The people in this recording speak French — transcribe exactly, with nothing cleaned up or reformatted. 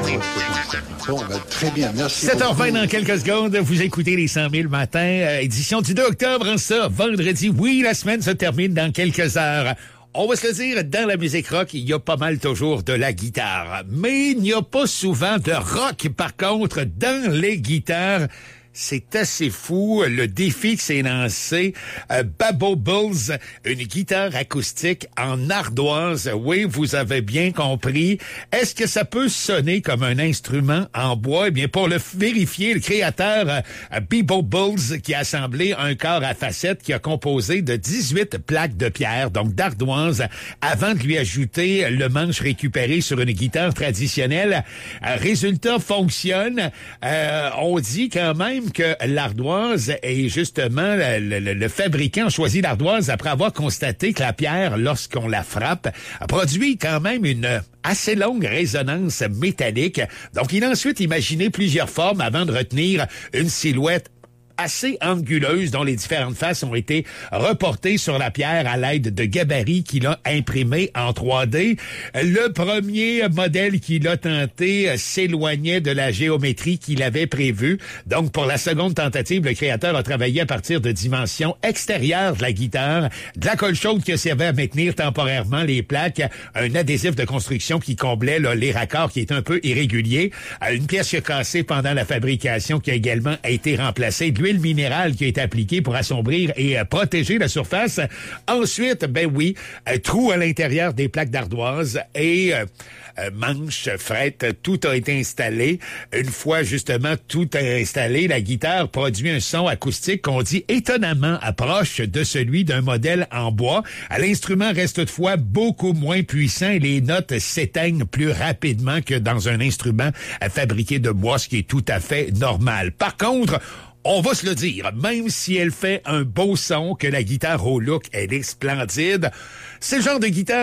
Bon, ben, très bien, merci. sept heures vingt dans quelques secondes, vous écoutez les cent mille matin, euh, édition du deux octobre, en ça, vendredi. Oui, la semaine se termine dans quelques heures. On va se le dire, dans la musique rock, il y a pas mal toujours de la guitare. Mais il n'y a pas souvent de rock, par contre, dans les guitares. C'est assez fou, le défi que s'est lancé. Euh, Babo Bulls, une guitare acoustique en ardoise. Oui, vous avez bien compris. Est-ce que ça peut sonner comme un instrument en bois? Eh bien, pour le vérifier, le créateur euh, Babo Bulls, qui a assemblé un corps à facettes qui a composé de dix-huit plaques de pierre, donc d'ardoise, avant de lui ajouter le manche récupéré sur une guitare traditionnelle. Euh, résultat fonctionne. Euh, on dit quand même que l'ardoise est justement, le, le, le fabricant a choisi l'ardoise après avoir constaté que la pierre, lorsqu'on la frappe, produit quand même une assez longue résonance métallique. Donc, il a ensuite imaginé plusieurs formes avant de retenir une silhouette assez anguleuse dont les différentes faces ont été reportées sur la pierre à l'aide de gabarits qu'il a imprimés en trois D. Le premier modèle qu'il a tenté s'éloignait de la géométrie qu'il avait prévue. Donc, pour la seconde tentative, le créateur a travaillé à partir de dimensions extérieures de la guitare, de la colle chaude qui servait à maintenir temporairement les plaques, un adhésif de construction qui comblait là, les raccords qui étaient un peu irréguliers, une pièce qui a cassé pendant la fabrication qui a également été remplacée, de l'huile minérale qui a été appliquée pour assombrir et euh, protéger la surface. Ensuite, ben oui, un trou à l'intérieur des plaques d'ardoise et euh, euh, manche, frette, tout a été installé. Une fois justement tout installé, la guitare produit un son acoustique qu'on dit étonnamment approche de celui d'un modèle en bois. L'instrument reste toutefois beaucoup moins puissant et les notes s'éteignent plus rapidement que dans un instrument fabriqué de bois, ce qui est tout à fait normal. Par contre, on va se le dire, même si elle fait un beau son, que la guitare au look, elle est splendide, c'est le genre de guitare